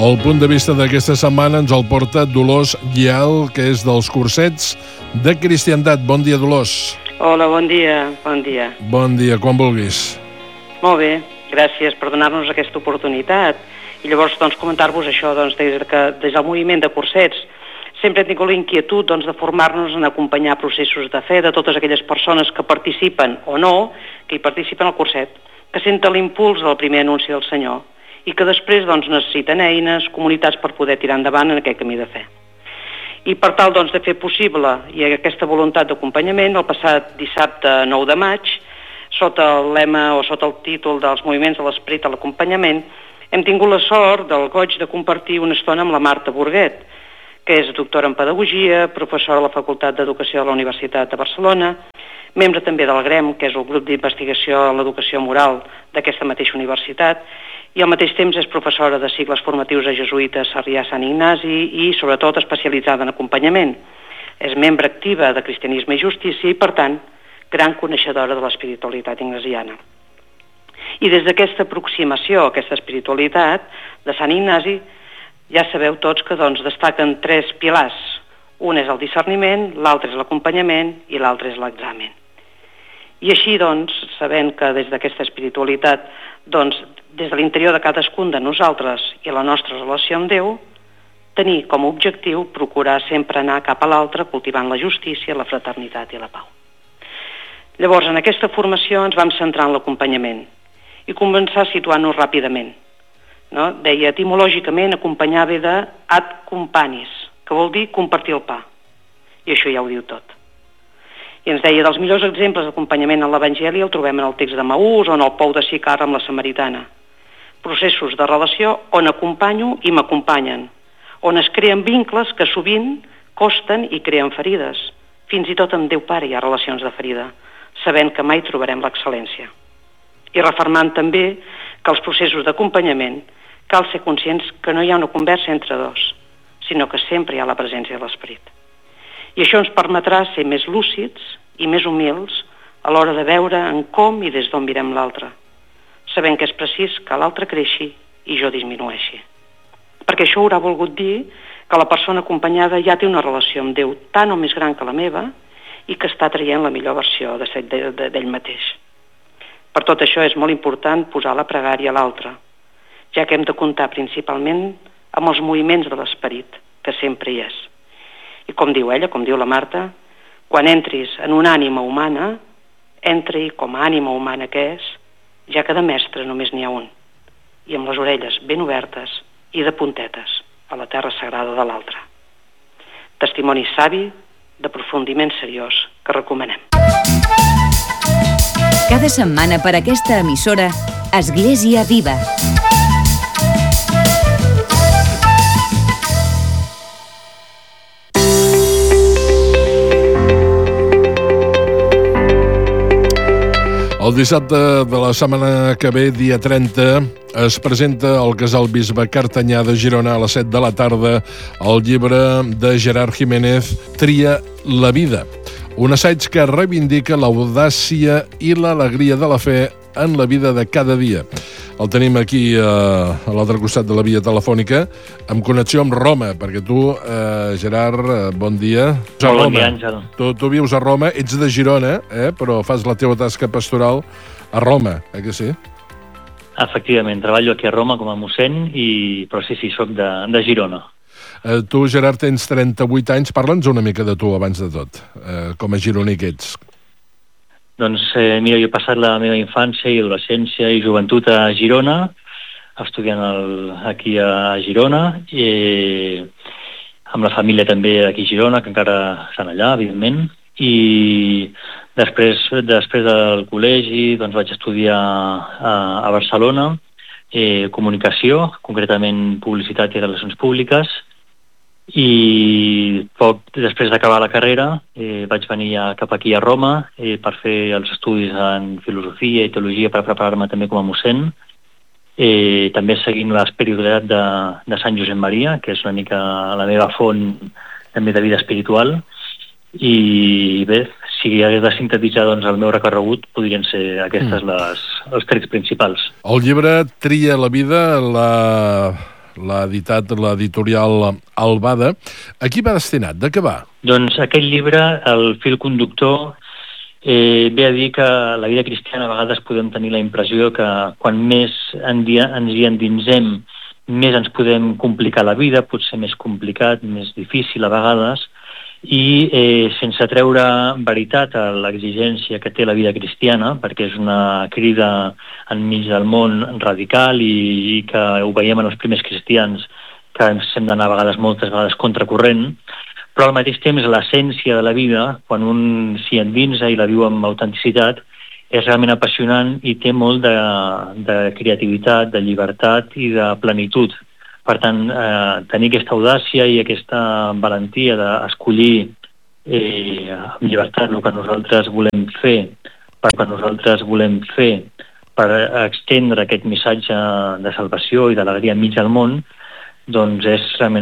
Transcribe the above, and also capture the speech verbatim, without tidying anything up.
El punt de vista d'aquesta setmana ens el porta Dolors Guial, que és dels cursets de Cristiandat. Bon dia, Dolors. Hola, bon dia, bon dia. Bon dia, quan vulguis. Molt bé, gràcies per donar-nos aquesta oportunitat. I llavors, doncs, comentar-vos això, doncs, des, que, des del moviment de cursets sempre he tingut la inquietud, doncs, de formar-nos en acompanyar processos de fe de totes aquelles persones que participen o no, que hi participen al curset, que senten l'impuls del primer anunci del Senyor i que després, doncs, necessiten eines, comunitats per poder tirar endavant en aquest camí de fe. I per tal, doncs, de fer possible i aquesta voluntat d'acompanyament, el passat dissabte nou de maig, sota el lema o sota el títol dels moviments de l'esperit a l'acompanyament, hem tingut la sort del goig de compartir una estona amb la Marta Burguet, que és doctora en Pedagogia, professora a la Facultat d'Educació de la Universitat de Barcelona, membre també del GREM, que és el grup d'investigació en l'educació moral d'aquesta mateixa universitat, i al mateix temps és professora de cicles formatius a jesuïtes Sarrià Sant Ignasi i, sobretot, especialitzada en acompanyament. És membre activa de Cristianisme i Justícia i, per tant, gran coneixedora de l'espiritualitat ignasiana. I des d'aquesta aproximació a aquesta espiritualitat de Sant Ignasi, ja sabeu tots que, doncs, destaquen tres pilars. Un és el discerniment, l'altre és l'acompanyament i l'altre és l'examen. I així, doncs, sabent que des d'aquesta espiritualitat, doncs, des de l'interior de cadascun de nosaltres i la nostra relació amb Déu, tenir com a objectiu procurar sempre anar cap a l'altre cultivant la justícia, la fraternitat i la pau. Llavors, en aquesta formació ens vam centrar en l'acompanyament i començar situant-nos ràpidament. No? Deia, etimològicament, acompanyar ve de ad companis, que vol dir compartir el pa. I això ja ho diu tot. I ens deia, dels millors exemples d'acompanyament en l'Evangeli el trobem en el text de Maús o en el pou de Sicar amb la Samaritana. Processos de relació on acompanyo i m'acompanyen, on es creen vincles que sovint costen i creen ferides. Fins i tot amb Déu Pare hi ha relacions de ferida, sabent que mai trobarem l'excel·lència. I refermant també que els processos d'acompanyament cal ser conscients que no hi ha una conversa entre dos, sinó que sempre hi ha la presència de l'esperit. I això ens permetrà ser més lúcids i més humils a l'hora de veure en com i des d'on mirem l'altre, sabent que és precís que l'altre creixi i jo disminueixi. Perquè això haurà volgut dir que la persona acompanyada ja té una relació amb Déu tan o més gran que la meva i que està traient la millor versió d'ell mateix. Per tot això és molt important posar la pregària a l'altre, ja que hem de comptar principalment amb els moviments de l'esperit, que sempre hi és. I com diu ella, com diu la Marta, quan entris en una ànima humana, entri com a ànima humana que és, ja que de mestre només n'hi ha un, i amb les orelles ben obertes i de puntetes a la terra sagrada de l'altre. Testimoni savi, d'aprofundiment seriós, que recomanem. Cada setmana per aquesta emissora, Església Viva. El dissabte de la setmana que ve, dia trenta, es presenta al Casal Bisbe Cartanyà de Girona a les set de la tarda el llibre de Gerard Jiménez, Tria la vida. Un assaig que reivindica l'audàcia i l'alegria de la fe en la vida de cada dia. El tenim aquí eh, a l'altre costat de la via telefònica, amb connexió amb Roma, perquè tu, eh, Gerard, eh, bon dia. Molt bon dia, Àngel. Tu, tu vius a Roma, ets de Girona, eh, però fas la teva tasca pastoral a Roma, eh que sí? Efectivament, treballo aquí a Roma com a mossèn, i... però sí, sí, soc de, de Girona. Eh, tu, Gerard, tens trenta-vuit anys. Parla'ns una mica de tu abans de tot, eh, com a gironí que ets. Doncs, eh, mira, jo he passat la meva infància i adolescència i joventut a Girona, estudiant el, aquí a Girona, i amb la família també aquí a Girona, que encara estan allà, evidentment, i després, després del col·legi doncs vaig estudiar a, a Barcelona, eh, comunicació, concretament publicitat i relacions públiques, i poc després d'acabar la carrera eh, vaig venir a, cap aquí a Roma eh, per fer els estudis en filosofia i teologia per preparar-me també com a mossèn, eh, també seguint l'espiritualitat de, de Sant Josep Maria, que és una mica la meva font també de vida espiritual, i bé, si hagués de sintetitzar doncs, el meu recorregut, podrien ser aquestes mm. les, els trets principals. El llibre Tria la vida, la l'ha editat l'editorial Albada. A qui va destinat? De què va? Doncs aquest llibre, el fil conductor, eh, ve a dir que la vida cristiana a vegades podem tenir la impressió que quan més en dia, ens hi endinsem, més ens podem complicar la vida, pot ser més complicat, més difícil a vegades, i eh, sense treure veritat a l'exigència que té la vida cristiana, perquè és una crida enmig del món radical i, i que ho veiem en els primers cristians, que ens hem d'anar a vegades, moltes vegades, contracorrent, però al mateix temps l'essència de la vida, quan un s'hi endinsa i la viu amb autenticitat, és realment apassionant i té molt de, de creativitat, de llibertat i de plenitud. Per tant, eh, tenir aquesta audàcia i aquesta valentia d'escollir eh, amb llibertat el que nosaltres volem fer, per que nosaltres volem fer, per extendre aquest missatge de salvació i d'alegria enmig del món, doncs és realment